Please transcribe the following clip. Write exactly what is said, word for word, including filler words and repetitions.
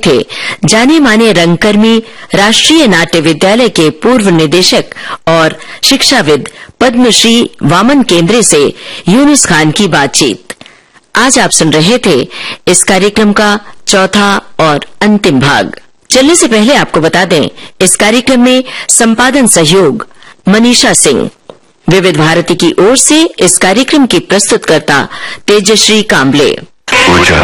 थे जाने माने रंगकर्मी राष्ट्रीय नाट्य विद्यालय के पूर्व निदेशक और शिक्षाविद पद्मश्री वामन केंद्रे से यूनुस खान की बातचीत। आज आप सुन रहे थे इस कार्यक्रम का चौथा और अंतिम भाग। चलने से पहले आपको बता दें, इस कार्यक्रम में संपादन सहयोग मनीषा सिंह। विविध भारती की ओर से इस कार्यक्रम की प्रस्तुतकर्ता तेजश्री कांबले। ऊर्जा